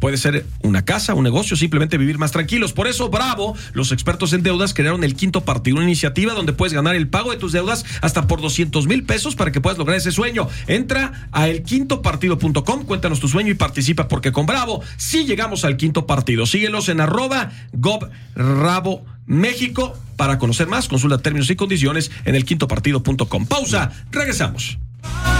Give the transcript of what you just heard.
Puede ser una casa, un negocio, simplemente vivir más tranquilos. Por eso, bravo, los expertos en deudas crearon el Quinto Partido, una iniciativa donde puedes ganar el pago de tus deudas hasta por 200,000 pesos para que puedas lograr ese sueño. Entra a elquintopartido.com, cuéntanos tu sueño y participa, porque con Bravo sí llegamos al quinto partido. Síguelos en @gobrabo México para conocer más. Consulta términos y condiciones en elquintopartido.com. Pausa, regresamos.